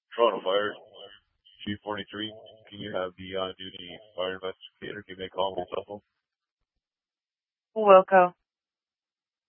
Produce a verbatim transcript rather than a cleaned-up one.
Toronto Fire, Chief forty-three. Can you have the on-duty fire investigator give me a call on my cell phone? Wilco.